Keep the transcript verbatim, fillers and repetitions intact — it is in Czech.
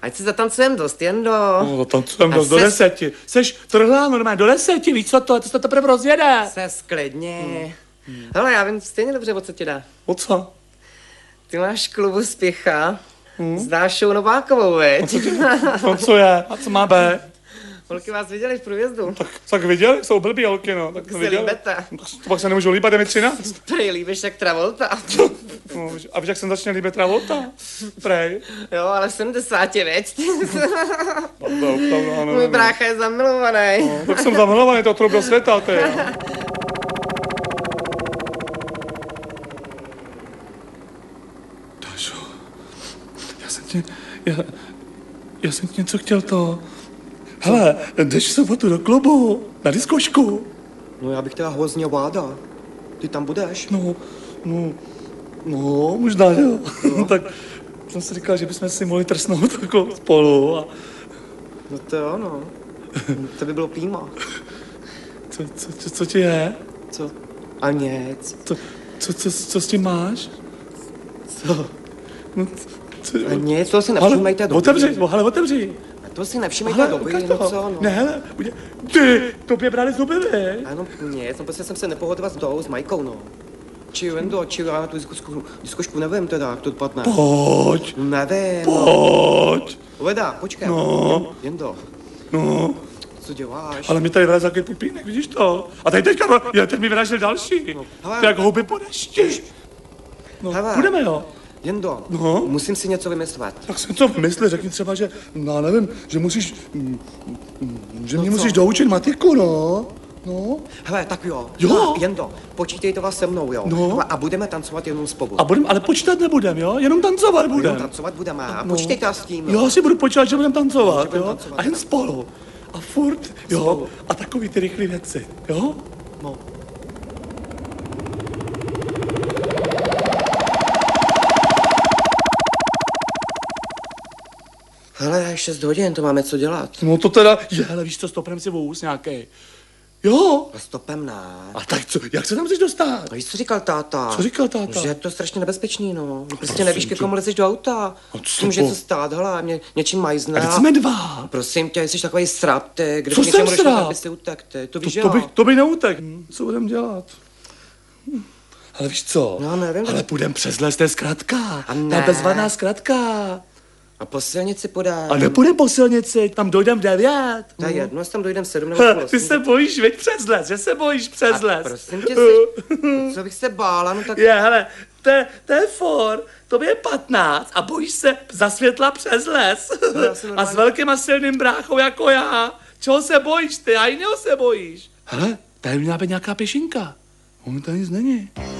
ať si zatancujeme dost, jen do... No, zatancujeme dost, do deseti. Seš trhlá normálně, do deseti, víš co to, to se teprve rozjede. Se sklidně. Hmm. Hele, já vím stejně dobře, o co ti dá. O co? Ty máš klubu Spěcha, hmm? s Dášou Novákovou, veď? No co je? A co má být? Holky vás viděli v průjezdu. Tak, tak viděli, jsou blbý holky, no. Tak se líbete. To pak se nemůžu líbat, je mi třináct. Prej, líbíš jak Travolta. No, a víš, jak jsem začne líbit Travolta? Prej. Jo, ale v sedmdesáti, veď? No, no, no, no, Můj brácha je zamilovaný. No, tak jsem zamilovaný, to trup do světa, ty. Dášo, já jsem tě, já, já jsem ti něco chtěl to... Hele, jdeš v sobotu do klubu, na diskošku. No já bych teda hrozně vláda. Ty tam budeš? No, no, no, možná, jo. No. Tak jsem si říkal, že bychom si mohli trsnout jako spolu a... No to jo, no. To by bylo prýma. Co, co, co, co ti je? Co? A nic. Co, co, co, co s tím máš? Co? No, co, a nic, to si nevšímejte dobrý. Otevři, ale otevři. To si nevšímejte dobrý, no co, no. Ne, hele, ty, tobě brali zuby, vy? Ano, nic, no prostě jsem se nepohodila s tou, s Majkou, no. Či Jendo, či já na tu diskošku, diskošku nevím teda, jak to dopadne. Pojď. Nevím. Pojď. Veda, počkej. No. Jendo. No. Co děláš? Ale mi tady vylez takový pupínek, vidíš to? A tady teďka, já teď mi vyražil další. No. Ty jak houby po dešti. No, hele. Půjdeme, jo? Jendo, no. Musím si něco vymyslet. Tak si něco vymysli, řekni třeba, že, no nevím, že musíš, že no mě co? Musíš doučit matiku, no. No. Hele, tak jo. Jo. Jendo, počítejte vás se mnou, jo. No. Hele, a budeme tancovat jenom spolu. A budem, ale počítat nebudem, jo? Jenom tancovat budem. Jenom tancovat budeme. A no. Počítejte s tím. Jo, si budu počítat, že budem tancovat, že budem jo? Tancovat, a jen spolu. A furt, jo? Spolu. A takový ty rychlý věci, jo? No. Hele, šest hodin, to máme co dělat. No to teda, je, hele, víš co, stopnem si vůz nějaký. Jo. A stopem ne. A tak co, jak se tam chceš dostat? No víš, co říkal táta? Co říkal táta? Že je to strašně nebezpečný, no. Prostě nevíš, ke komu lezeš do auta. Co tím, že se stát, hele, mě něčím majzne. A teď jsme dva. Prosím tě, jsi takový srap, ty, když co něčemu jsem srap? Aby si utek, ty. To víš, to, jo. To bych, to bych neutek. Hm, co budem dělat? Hm. Ale víš co? No, nevím. Ale půjdem přes les, to je zkratka. A ne. Ta bezvadná zkratka. A po silnici podám. A nepůjdem po silnici, tam dojdem v devět. To je jedno, jestli tam dojdem v sedm nebo půl osm. Ty se bojíš, veď přes les, že se bojíš přes les. Prosím tě, jsi, co bych se bála, no tak... Je, hele, to je, to je for, to je patnáct a bojíš se za světla přes les. No, a s velkým a silným bráchou jako já. Čeho se bojíš ty, a jiného se bojíš. Hele, tady měla být nějaká pěšinka. On tady nic není.